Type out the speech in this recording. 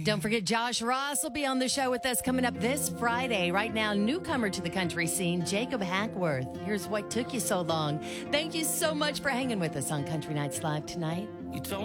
Don't forget, Josh Ross will be on the show with us coming up this Friday. Right now, newcomer to the country scene, Jacob Hackworth. Here's What Took You So Long. Thank you so much for hanging with us on Country Nights Live tonight.